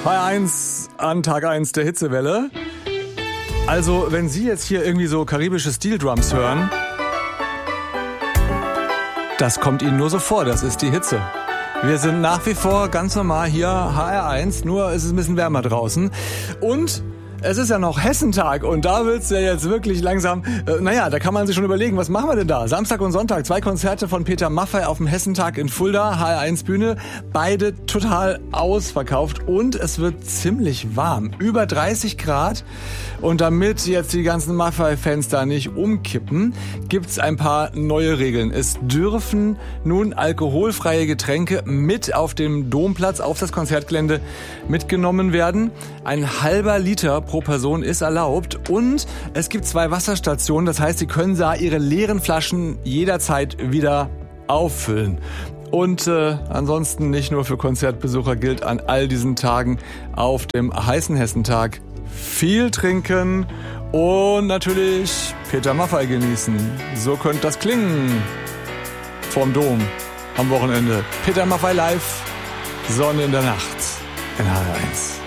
HR1 an Tag 1 der Hitzewelle. Also, wenn Sie jetzt hier irgendwie so karibische Steel Drums hören, das kommt Ihnen nur so vor, das ist die Hitze. Wir sind nach wie vor ganz normal hier HR1, nur ist es ein bisschen wärmer draußen. Und es ist ja noch Hessentag und da wird's ja jetzt wirklich langsam, da kann man sich schon überlegen, was machen wir denn da? Samstag und Sonntag, 2 Konzerte von Peter Maffay auf dem Hessentag in Fulda, HR1 Bühne, beide total ausverkauft und es wird ziemlich warm, über 30 Grad. Und damit jetzt die ganzen Maffay-Fans da nicht umkippen, gibt's ein paar neue Regeln. Es dürfen nun alkoholfreie Getränke mit auf dem Domplatz, auf das Konzertgelände mitgenommen werden. Ein halber Liter pro Person ist erlaubt und es gibt 2 Wasserstationen. Das heißt, Sie können da Ihre leeren Flaschen jederzeit wieder auffüllen. Und ansonsten nicht nur für Konzertbesucher gilt an all diesen Tagen auf dem heißen Hessentag viel trinken und natürlich Peter Maffay genießen. So könnte das klingen vorm Dom am Wochenende. Peter Maffay live, Sonne in der Nacht in HR1.